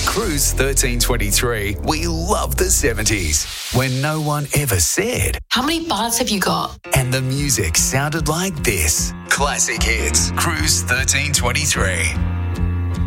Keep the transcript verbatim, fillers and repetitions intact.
Cruise thirteen twenty-three, we love the seventies, when no one ever said, "How many bars have you got?" and the music sounded like this. Classic hits, Cruise thirteen twenty-three.